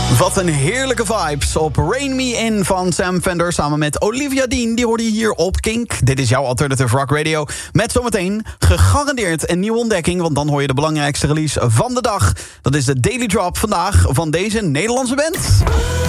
Wat een heerlijke vibes op Rain Me In van Sam Fender samen met Olivia Dean. Die hoorde je hier op Kink. Dit is jouw Alternative Rock Radio. Met zometeen gegarandeerd een nieuwe ontdekking, want dan hoor je de belangrijkste release van de dag. Dat is de Daily Drop vandaag van deze Nederlandse band.